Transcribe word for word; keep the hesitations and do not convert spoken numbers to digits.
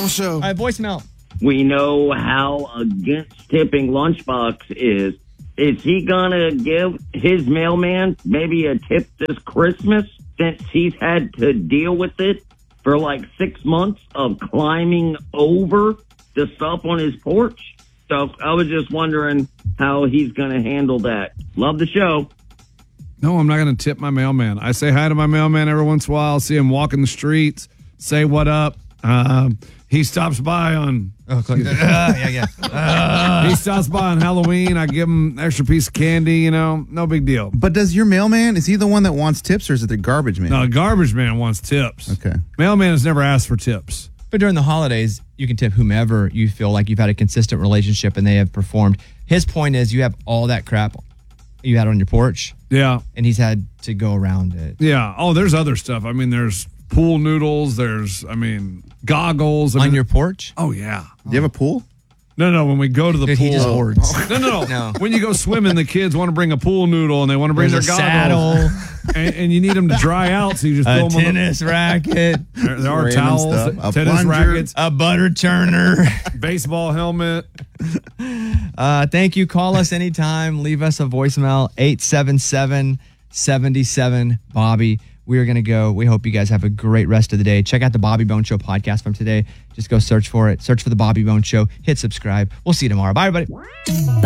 Bone Show. All right, voicemail. We know how against tipping Lunchbox is. Is he going to give his mailman maybe a tip this Christmas since he's had to deal with it for like six months of climbing over the stuff on his porch? So I was just wondering how he's going to handle that. Love the show. No, I'm not going to tip my mailman. I say hi to my mailman every once in a while, see him walking the streets, say what up. Um, he stops by on... Oh, uh, yeah, yeah. Uh, he stops by on Halloween. I give him an extra piece of candy, you know. No big deal. But does your mailman, is he the one that wants tips or is it the garbage man? No, garbage man wants tips. Okay. Mailman has never asked for tips. But during the holidays, you can tip whomever you feel like you've had a consistent relationship and they have performed. His point is you have all that crap you had on your porch. Yeah. And he's had to go around it. Yeah. Oh, there's other stuff. I mean, there's pool noodles. There's, I mean, goggles. I on mean, your porch? Oh, yeah. Do you have a pool? No, no, when we go to the Dude, pool. he just hoards. No, no, no, No. When you go swimming, the kids want to bring a pool noodle and they want to bring There's their a goggles. saddle. and, and you need them to dry out, so you just A throw them on tennis racket. the, there, there are Random towels, stuff. A tennis plunger. rackets, A butter churner. baseball helmet. Uh, thank you. Call us anytime. Leave us a voicemail, eight seven seven, seven seven, Bobby. We are going to go. We hope you guys have a great rest of the day. Check out the Bobby Bone Show podcast from today. Just go search for it. Search for the Bobby Bone Show. Hit subscribe. We'll see you tomorrow. Bye, everybody.